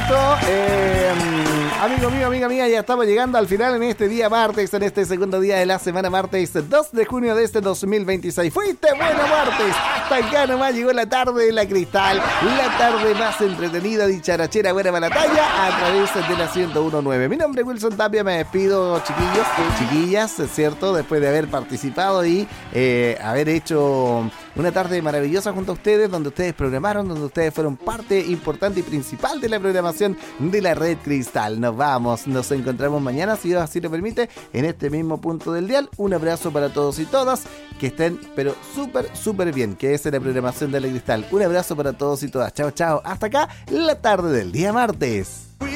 Amigo mío, amiga mía, ya estamos llegando al final en este día martes, en este segundo día de la semana, martes 2 de junio de este 2026. Fuiste bueno martes, hasta acá nomás llegó la tarde de la Cristal, la tarde más entretenida, dicharachera, buena para la talla, a través de la 101.9. Mi nombre es Wilson Tapia, me despido, chiquillos, chiquillas, es cierto, después de haber participado y haber hecho una tarde maravillosa junto a ustedes, donde ustedes programaron, donde ustedes fueron parte importante y principal de la programación de la Red Cristal. Nos vamos, nos encontramos mañana, si Dios así lo permite, en este mismo punto del dial. Un abrazo para todos y todas, que estén pero súper bien, que es la programación de la Cristal. Un abrazo para todos y todas, chao, chao, hasta acá, la tarde del día martes.